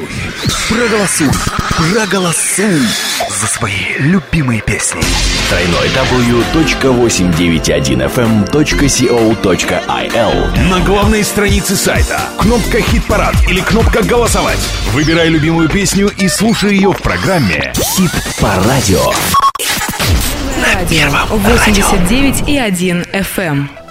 Проголосуй за свои любимые песни. www.891fm.co.il. На главной странице сайта кнопка «Хит-парад» или кнопка «Голосовать». Выбирай любимую песню и слушай ее в программе «Хит по радио». Радио 89,1 FM.